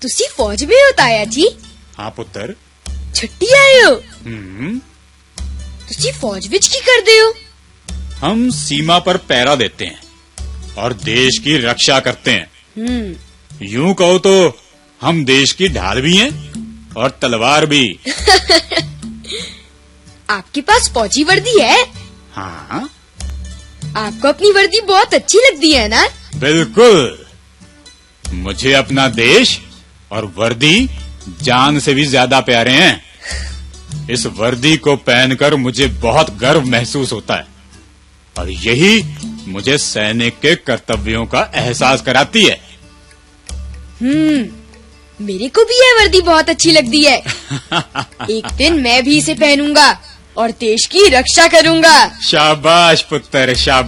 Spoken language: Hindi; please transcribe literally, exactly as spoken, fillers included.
तुसी फौज में हो ताया जी? हाँ पुत्र। छुट्टी आए हो? हम्म। तुसी फौज विच की करदे हो? हम सीमा पर पहरा देते हैं और देश की रक्षा करते हैं। हम्म। यूं कहो तो हम देश की ढाल भी हैं और तलवार भी। आपके पास फौजी वर्दी है? हाँ। आपको अपनी वर्दी बहुत अच्छी लगती है ना? बिल्कुल। मुझे अपना देश और वर्दी जान से भी ज्यादा प्यारे हैं। इस वर्दी को पहनकर मुझे बहुत गर्व महसूस होता है और यही मुझे सैनिक के कर्तव्यों का एहसास कराती है। हम्म, मेरे को भी यह वर्दी बहुत अच्छी लगती है। एक दिन मैं भी इसे पहनूंगा और देश की रक्षा करूंगा। शाबाश पुत्र, शाबाश।